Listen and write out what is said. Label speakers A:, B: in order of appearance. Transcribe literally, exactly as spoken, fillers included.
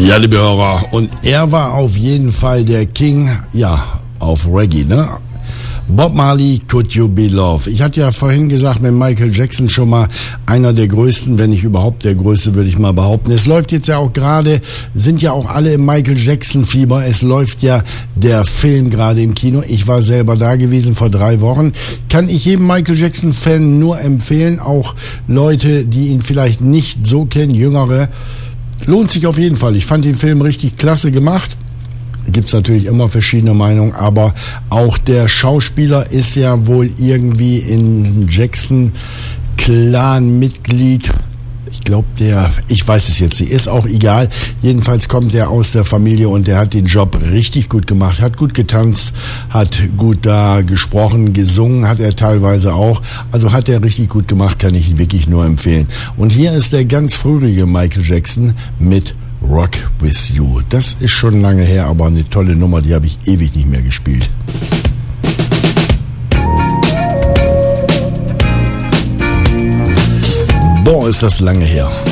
A: Ja, liebe Hörer, und er war auf jeden Fall der King, ja, auf Reggae, ne? Bob Marley, Could You Be Loved? Ich hatte ja vorhin gesagt, mit Michael Jackson schon mal einer der größten, wenn nicht überhaupt der größte, würde ich mal behaupten. Es läuft jetzt ja auch gerade, sind ja auch alle im Michael Jackson Fieber. Es läuft ja der Film gerade im Kino. Ich war selber da gewesen vor drei Wochen. Kann ich jedem Michael Jackson Fan nur empfehlen, auch Leute, die ihn vielleicht nicht so kennen, Jüngere. Lohnt sich auf jeden Fall. Ich fand den Film richtig klasse gemacht. Gibt's natürlich immer verschiedene Meinungen, aber auch der Schauspieler ist ja wohl irgendwie in Jackson Clan Mitglied. Ich glaube, der, ich weiß es jetzt nicht, ist auch egal. Jedenfalls kommt er aus der Familie und der hat den Job richtig gut gemacht, hat gut getanzt, hat gut da gesprochen, gesungen hat er teilweise auch. Also hat er richtig gut gemacht, kann ich ihn wirklich nur empfehlen. Und hier ist der ganz frühere Michael Jackson mit Rock With You. Das ist schon lange her, aber eine tolle Nummer, die habe ich ewig nicht mehr gespielt. Boah, ist das lange her.